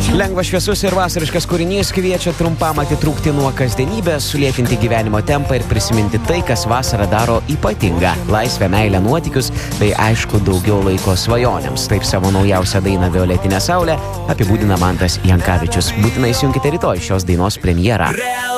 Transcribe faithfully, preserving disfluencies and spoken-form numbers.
Lengvas, šviesus ir vasariškas kūrinys kviečia trumpam atitrūkti nuo kasdienybės, sulėtinti gyvenimo tempą ir prisiminti tai, kas vasarą daro ypatingą. Laisvę, meilę, nuotykius, bei aišku daugiau laiko svajonėms. Taip savo naujausią dainą Violetinė saulė apibūdina Mantas Jankavičius. Būtinai įsijunkite rytoj šios dainos premjerą.